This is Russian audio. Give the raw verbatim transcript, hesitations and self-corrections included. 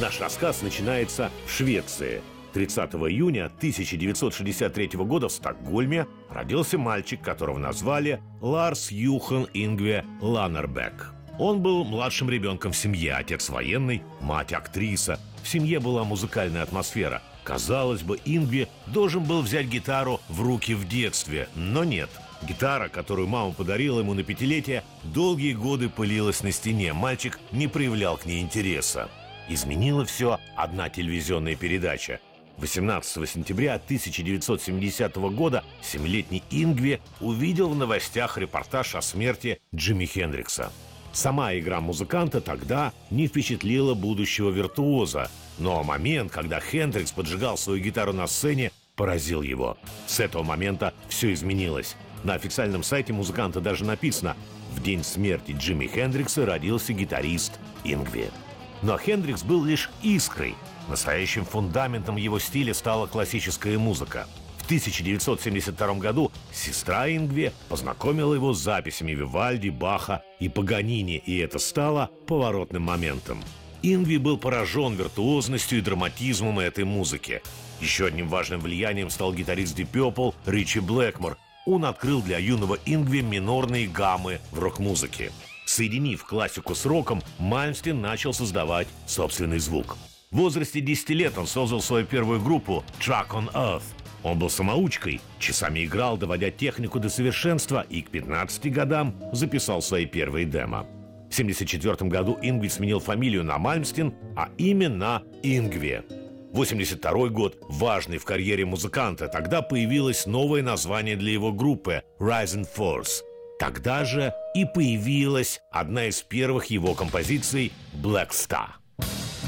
Наш рассказ начинается в Швеции. тридцатого июня тысяча девятьсот шестьдесят третьего года в Стокгольме родился мальчик, которого назвали Ларс Юхан Ингве Ланнербек. Он был младшим ребенком в семье, отец военный, мать актриса. В семье была музыкальная атмосфера. Казалось бы, Ингве должен был взять гитару в руки в детстве, но нет. Гитара, которую мама подарила ему на пятилетие, долгие годы пылилась на стене. Мальчик не проявлял к ней интереса. Изменила все одна телевизионная передача. восемнадцатого сентября тысяча девятьсот семидесятого года семилетний Ингве увидел в новостях репортаж о смерти Джимми Хендрикса. Сама игра музыканта тогда не впечатлила будущего виртуоза, но момент, когда Хендрикс поджигал свою гитару на сцене, поразил его. С этого момента все изменилось. На официальном сайте музыканта даже написано: «В день смерти Джимми Хендрикса родился гитарист Ингве». Но Хендрикс был лишь искрой. Настоящим фундаментом его стиля стала классическая музыка. В тысяча девятьсот семьдесят втором году сестра Ингве познакомила его с записями Вивальди, Баха и Паганини, и это стало поворотным моментом. Ингве был поражен виртуозностью и драматизмом этой музыки. Еще одним важным влиянием стал гитарист Deep Purple Ричи Блэкмор. Он открыл для юного Ингве минорные гаммы в рок-музыке. Соединив классику с роком, Мальмстен начал создавать собственный звук. В возрасте десяти лет он создал свою первую группу Track on Earth. Он был самоучкой, часами играл, доводя технику до совершенства, и к пятнадцати годам записал свои первые демо. В семьдесят четвёртом году Ингве сменил фамилию на Мальмстен, а имя на Ингве. восемьдесят второй год важный в карьере музыканта. Тогда появилось новое название для его группы – Rising Force. Тогда же и появилась одна из первых его композиций – Black Star.